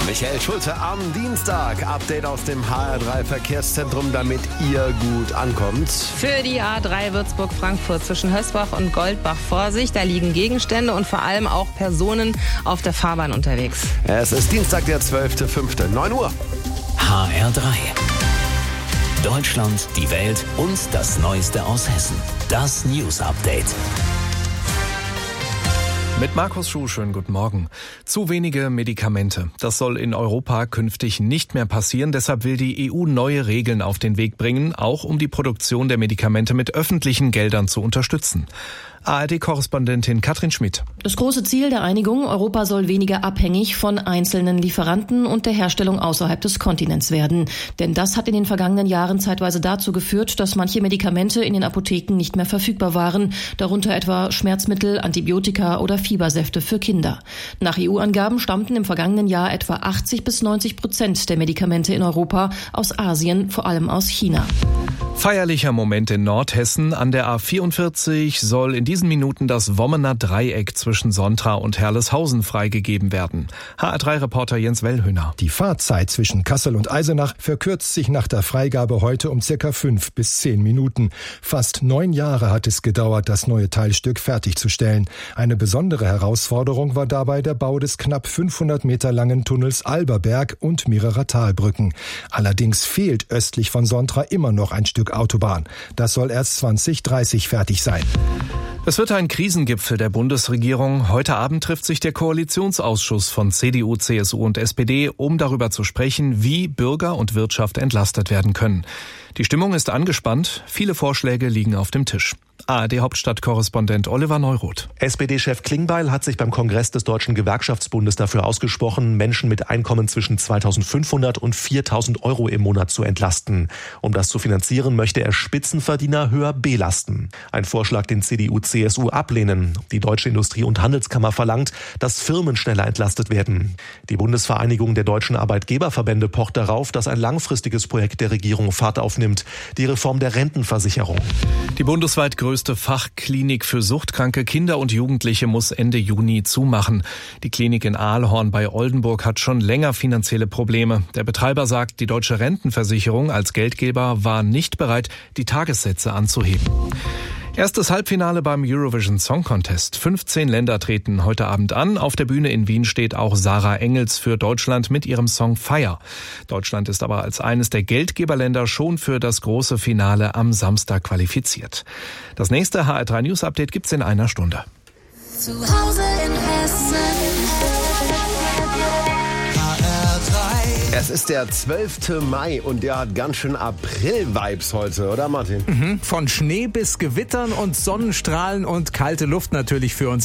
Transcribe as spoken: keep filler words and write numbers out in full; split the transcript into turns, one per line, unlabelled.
Michael Schulte am Dienstag. Update aus dem H R drei Verkehrszentrum, damit ihr gut ankommt.
Für die A drei Würzburg-Frankfurt zwischen Hösbach und Goldbach Vorsicht. Da liegen Gegenstände und vor allem auch Personen auf der Fahrbahn unterwegs.
Es ist Dienstag, der zwölfter fünfter neun Uhr.
H R drei. Deutschland, die Welt und das Neueste aus Hessen. Das News Update.
Mit Markus Schuh, schönen guten Morgen. Zu wenige Medikamente. Das soll in Europa künftig nicht mehr passieren. Deshalb will die E U neue Regeln auf den Weg bringen, auch um die Produktion der Medikamente mit öffentlichen Geldern zu unterstützen. A R D-Korrespondentin Katrin Schmidt.
Das große Ziel der Einigung: Europa soll weniger abhängig von einzelnen Lieferanten und der Herstellung außerhalb des Kontinents werden. Denn das hat in den vergangenen Jahren zeitweise dazu geführt, dass manche Medikamente in den Apotheken nicht mehr verfügbar waren, darunter etwa Schmerzmittel, Antibiotika oder Fiebersäfte für Kinder. Nach E U-Angaben stammten im vergangenen Jahr etwa achtzig bis neunzig Prozent der Medikamente in Europa aus Asien, vor allem aus China.
Feierlicher Moment in Nordhessen. An der A vierundvierzig soll in diesen Minuten das Wommener Dreieck zwischen Sontra und Herleshausen freigegeben werden. H R drei Reporter Jens Wellhöhner.
Die Fahrzeit zwischen Kassel und Eisenach verkürzt sich nach der Freigabe heute um circa fünf bis zehn Minuten. Fast neun Jahre hat es gedauert, das neue Teilstück fertigzustellen. Eine besondere Herausforderung war dabei der Bau des knapp fünfhundert Meter langen Tunnels Alberberg und mehrerer Talbrücken. Allerdings fehlt östlich von Sontra immer noch ein Stück Autobahn. Das soll erst zwanzig dreißig fertig sein.
Es wird ein Krisengipfel der Bundesregierung. Heute Abend trifft sich der Koalitionsausschuss von C D U, C S U und S P D, um darüber zu sprechen, wie Bürger und Wirtschaft entlastet werden können. Die Stimmung ist angespannt. Viele Vorschläge liegen auf dem Tisch. A R D-Hauptstadtkorrespondent Oliver Neuroth.
S P D-Chef Klingbeil hat sich beim Kongress des Deutschen Gewerkschaftsbundes dafür ausgesprochen, Menschen mit Einkommen zwischen zweitausendfünfhundert und viertausend Euro im Monat zu entlasten. Um das zu finanzieren, möchte er Spitzenverdiener höher belasten. Ein Vorschlag, den C D U, C S U ablehnen. Die Deutsche Industrie- und Handelskammer verlangt, dass Firmen schneller entlastet werden. Die Bundesvereinigung der deutschen Arbeitgeberverbände pocht darauf, dass ein langfristiges Projekt der Regierung Fahrt aufnimmt. Die Reform der Rentenversicherung.
Die bundesweit größte Fachklinik für suchtkranke Kinder und Jugendliche muss Ende Juni zumachen. Die Klinik in Aalhorn bei Oldenburg hat schon länger finanzielle Probleme. Der Betreiber sagt, die deutsche Rentenversicherung als Geldgeber war nicht bereit, die Tagessätze anzuheben. Erstes Halbfinale beim Eurovision Song Contest. fünfzehn Länder treten heute Abend an. Auf der Bühne in Wien steht auch Sarah Engels für Deutschland mit ihrem Song Fire. Deutschland ist aber als eines der Geldgeberländer schon für das große Finale am Samstag qualifiziert. Das nächste H R drei News Update gibt's in einer Stunde.
Zu Hause in Hessen.
Es ist der zwölfter Mai und der hat ganz schön April-Vibes heute, oder Martin?
Mhm. Von Schnee bis Gewittern und Sonnenstrahlen und kalte Luft natürlich für uns